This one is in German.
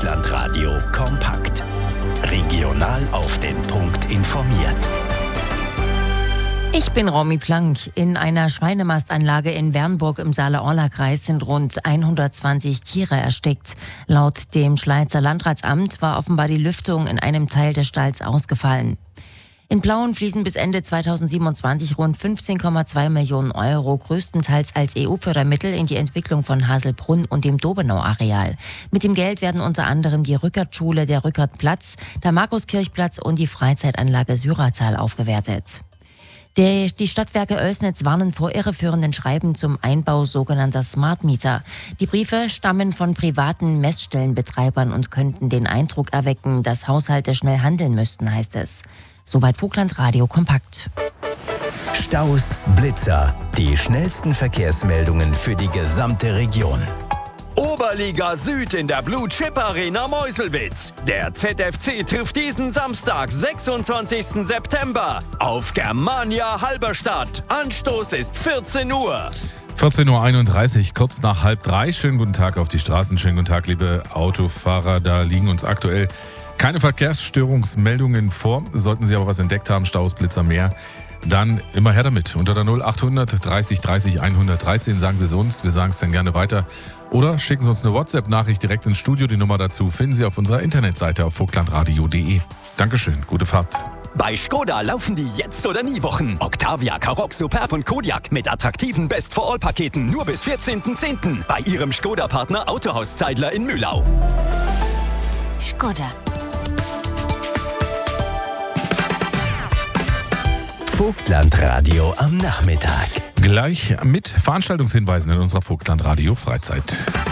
Vogtlandradio kompakt. Regional auf den Punkt informiert. Ich bin Romy Plank. In einer Schweinemastanlage in Bernburg im Saale-Orla-Kreis sind rund 120 Tiere erstickt. Laut dem Schleizer Landratsamt war offenbar die Lüftung in einem Teil des Stalls ausgefallen. In Plauen fließen bis Ende 2027 rund 15,2 Millionen Euro, größtenteils als EU-Fördermittel, in die Entwicklung von Haselbrunn und dem Dobenau-Areal. Mit dem Geld werden unter anderem die Rückertschule, der Rückertplatz, der Markuskirchplatz und die Freizeitanlage Syratal aufgewertet. Die Stadtwerke Oelsnitz warnen vor irreführenden Schreiben zum Einbau sogenannter Smart Meter. Die Briefe stammen von privaten Messstellenbetreibern und könnten den Eindruck erwecken, dass Haushalte schnell handeln müssten, heißt es. Soweit Vogtlandradio kompakt. Staus, Blitzer, die schnellsten Verkehrsmeldungen für die gesamte Region. Oberliga Süd in der Blue Chip Arena Meuselwitz. Der ZFC trifft diesen Samstag, 26. September auf Germania Halberstadt. Anstoß ist 14 Uhr. 14.31 Uhr, kurz nach 2:30. Schönen guten Tag auf die Straßen. Schönen guten Tag, liebe Autofahrer. Da liegen uns aktuell keine Verkehrsstörungsmeldungen vor. Sollten Sie aber was entdeckt haben, Staus, Blitzer, mehr, dann immer her damit. Unter der 0800 30 30 113 sagen Sie es uns. Wir sagen es dann gerne weiter. Oder schicken Sie uns eine WhatsApp-Nachricht direkt ins Studio. Die Nummer dazu finden Sie auf unserer Internetseite auf vogtlandradio.de. Dankeschön, gute Fahrt. Bei Skoda laufen die Jetzt- oder Nie-Wochen. Octavia, Karoq, Superb und Kodiaq mit attraktiven Best-for-All-Paketen nur bis 14.10. bei Ihrem Skoda-Partner Autohaus Zeidler in Mühlau. Skoda. Vogtlandradio am Nachmittag. Gleich mit Veranstaltungshinweisen in unserer Vogtlandradio Freizeit.